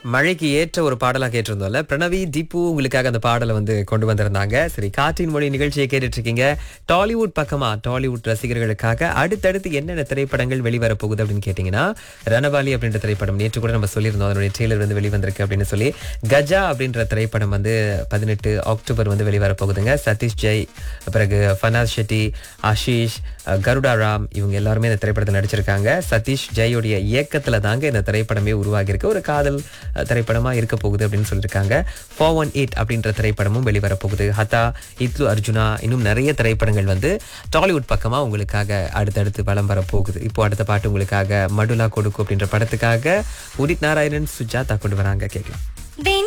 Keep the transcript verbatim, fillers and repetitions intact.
மழைக்கு ஏற்ற ஒரு பாடலா கேட்டிருந்தோம்ல. பிரணவி தீபு உங்களுக்காக அந்த பாடலை வந்து கொண்டு வந்திருந்தாங்க. சரி, காற்றின் மொழி நிகழ்ச்சியை கேட்டுட்டு இருக்கீங்க. டாலிவுட் பக்கமா டாலிவுட் ரசிகர்களுக்காக அடுத்தடுத்து என்னென்ன திரைப்படங்கள் வெளிவர போகுது அப்படின்னு கேட்டீங்கன்னா, ரணபாலி அப்படின்ற திரைப்படம் நேற்று கூட நம்ம சொல்லியிருந்தோம், அதனுடைய ட்ரெய்லர் வந்து வெளிவந்திருக்கு அப்படின்னு சொல்லி. கஜா அப்படின்ற திரைப்படம் வந்து பதினெட்டு அக்டோபர் வந்து வெளிவர போகுதுங்க. சதீஷ் ஜெய், பிறகு ஃபனாஸ் ஷெட்டி, ஆஷிஷ், கருடா ராம் இவங்க எல்லாருமே இந்த திரைப்படத்தில் நடிச்சிருக்காங்க. சதீஷ் ஜெயோடைய இயக்கத்துல தாங்க இந்த திரைப்படமே உருவாகி இருக்கு. ஒரு காதல் அஹ், திரைப்படமா இருக்க போகுது அப்படின்னு சொல்லியிருக்காங்க. ஃபோர் ஒன் எயிட் அப்படின்ற திரைப்படமும் வெளிவர போகுது. ஹதா, இத்லு அர்ஜுனா, இன்னும் நிறைய திரைப்படங்கள் வந்து டாலிவுட் பக்கமா உங்களுக்காக அடுத்தடுத்து வலம் வர போகுது. இப்போ அடுத்த பாட்டு உங்களுக்காக மடுலா கொடுக்கு அப்படின்ற படத்துக்காக உதித் நாராயணன், சுஜாதா கொண்டு வராங்க, கேட்கலாம்.